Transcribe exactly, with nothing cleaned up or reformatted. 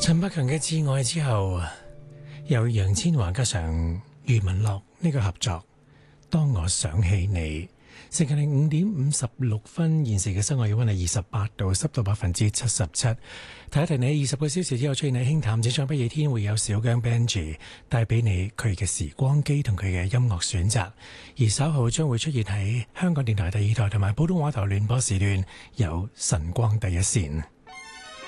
陳百強嘅《至愛》之後，由楊千嬅加上余文樂呢個合作《當我想起你》，時間係五點五十六分，現時嘅室外氣溫係二十八度，濕度百分之七十七。提一提你，二十個小時之後出現喺輕淡展唱不夜天，會有小姜 Benji 帶俾你佢嘅時光機同佢嘅音樂選擇，而稍後將會出現喺香港電台第二台同埋普通話台聯播時段，有晨光第一線。